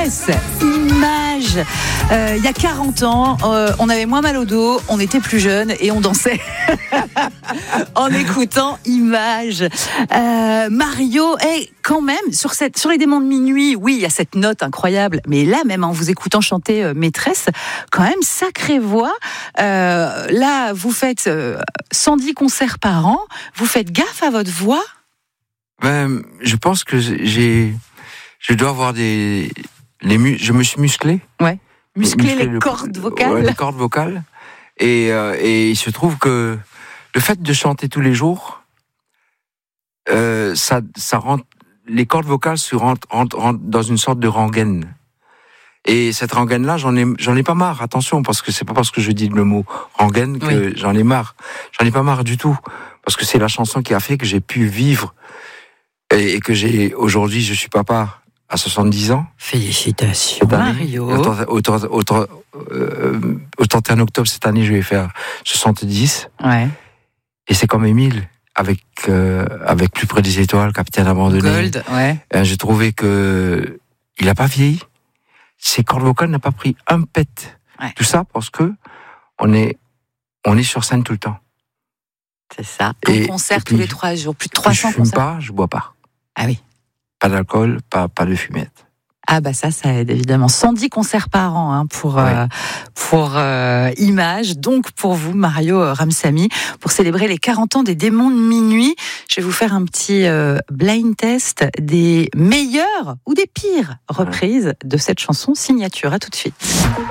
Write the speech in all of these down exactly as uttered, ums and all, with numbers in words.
Maîtresse, Image. Euh, il y a quarante ans, euh, on avait moins mal au dos, on était plus jeunes et on dansait en écoutant Image. Euh, Mario, hey, quand même, sur, cette, sur les démons de minuit, oui, il y a cette note incroyable, mais là, même en vous écoutant chanter euh, Maîtresse, quand même, sacrée voix. Euh, là, vous faites euh, cent dix concerts par an, vous faites gaffe à votre voix? Ben, je pense que j'ai, je dois avoir des, les mu, je me suis musclé. Ouais. Muscler, muscler les le, cordes vocales. Ouais, les cordes vocales. Et, euh, et il se trouve que le fait de chanter tous les jours, euh, ça, ça rentre, les cordes vocales se rentrent, rentrent, rentrent dans une sorte de rengaine. Et cette rengaine-là, j'en ai, j'en ai pas marre. Attention, parce que c'est pas parce que je dis le mot rengaine que oui. j'en ai marre. J'en ai pas marre du tout. Parce que c'est la chanson qui a fait que j'ai pu vivre et, et que j'ai, aujourd'hui, je suis papa à soixante-dix ans. Félicitations, Mario. Au, au, au, au, euh, au trente et un octobre cette année, je vais faire soixante-dix. Ouais. Et c'est comme Émile, avec, euh, avec Plus près des étoiles, Capitaine abandonné. Gold, ouais. Euh, j'ai trouvé que il a pas vieilli. Ses cordes vocales n'ont pas pris un pet. Ouais. Tout ça parce que on est, on est sur scène tout le temps. C'est ça. Un concert tous les trois jours, plus de trois cents concerts. Je fume concerts. pas, je bois pas. Ah oui. Pas d'alcool, pas, pas de fumette. Ah bah ça, ça aide évidemment. cent dix concerts par an hein, pour, ouais. euh, pour euh, Image. Donc pour vous, Mario Ramsamy, pour célébrer les quarante ans des Démons de minuit, je vais vous faire un petit euh, blind test des meilleures ou des pires reprises ouais. de cette chanson signature. À tout de suite.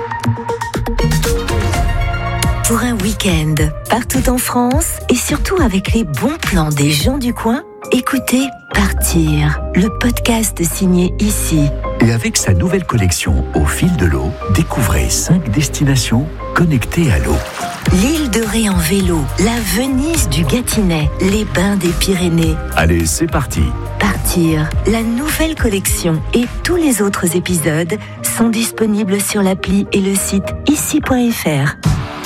Pour un week-end, partout en France et surtout avec les bons plans des gens du coin, écoutez Partir, le podcast signé Ici. Et avec sa nouvelle collection Au fil de l'eau, découvrez cinq destinations connectées à l'eau. L'île de Ré en vélo, la Venise du Gâtinais, les bains des Pyrénées. Allez, c'est parti. Partir, la nouvelle collection et tous les autres épisodes sont disponibles sur l'appli et le site ici point f r.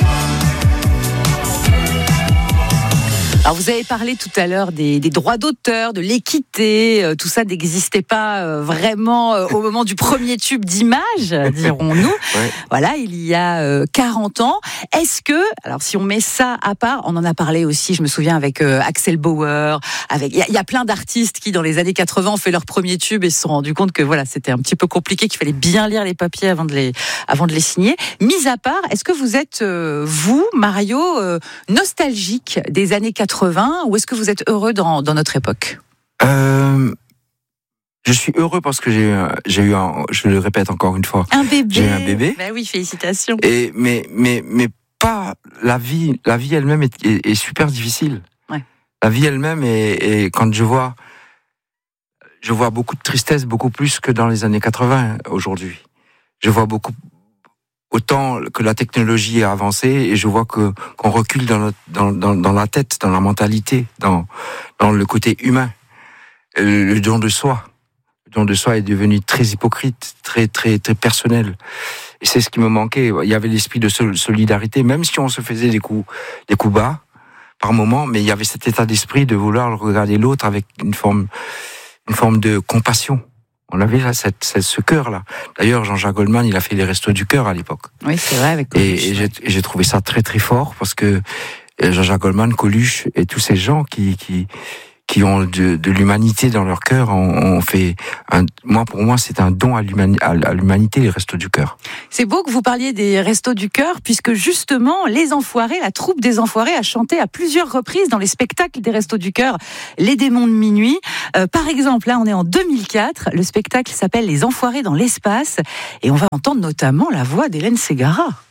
Alors vous avez parlé tout à l'heure des, des droits d'auteur, de l'équité, euh, tout ça n'existait pas euh, vraiment euh, au moment du premier tube d'Image, dirons-nous. Ouais. Voilà, il y a euh, quarante ans. Est-ce que, alors si on met ça à part, on en a parlé aussi, je me souviens avec euh, Axel Bauer, avec, il y, y a plein d'artistes qui dans les années quatre-vingts ont fait leur premier tube et se sont rendus compte que voilà, c'était un petit peu compliqué, qu'il fallait bien lire les papiers avant de les, avant de les signer. Mis à part, est-ce que vous êtes, euh, vous, Mario, euh, nostalgique des années quatre-vingts ou est-ce que vous êtes heureux dans, dans notre époque? euh, Je suis heureux parce que j'ai, j'ai eu un, je le répète encore une fois, un bébé. J'ai eu un bébé. Ben oui, félicitations. Et, mais, mais, mais pas, la vie, la vie elle-même est, est, est super difficile. Ouais. La vie elle-même est, est, quand je vois, je vois beaucoup de tristesse, beaucoup plus que dans les années quatre-vingts aujourd'hui. Je vois beaucoup, autant que la technologie a avancé et je vois que qu'on recule dans, notre, dans, dans, dans la tête, dans la mentalité, dans, dans le côté humain. Le, le don de soi. Le don de soi est devenu très hypocrite, très, très, très personnel. Et c'est ce qui me manquait. Il y avait l'esprit de solidarité, même si on se faisait des coups, des coups bas, par moment, mais il y avait cet état d'esprit de vouloir regarder l'autre avec une forme, une forme de compassion. On avait là cette, cette, ce cœur-là. D'ailleurs, Jean-Jacques Goldman, il a fait les Restos du Cœur à l'époque. Oui, c'est vrai. Avec et, et, j'ai, et j'ai trouvé ça très très fort parce que Jean-Jacques Goldman, Coluche et tous ces gens qui qui qui ont de, de l'humanité dans leur cœur, ont, ont fait. Un, moi, pour moi, c'est un don à, l'humani, à, à l'humanité, les Restos du Cœur. C'est beau que vous parliez des Restos du Cœur, puisque justement, les Enfoirés, la troupe des Enfoirés, a chanté à plusieurs reprises dans les spectacles des Restos du Cœur, Les Démons de minuit. Euh, par exemple, là, on est en deux mille quatre. Le spectacle s'appelle Les Enfoirés dans l'espace, et on va entendre notamment la voix d'Hélène Ségara.